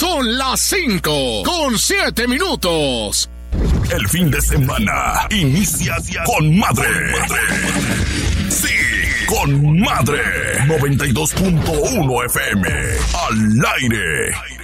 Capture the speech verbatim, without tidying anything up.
Son las cinco con siete minutos. El fin de semana inicia con madre. Sí, con madre. noventa y dos punto uno F M. Al aire.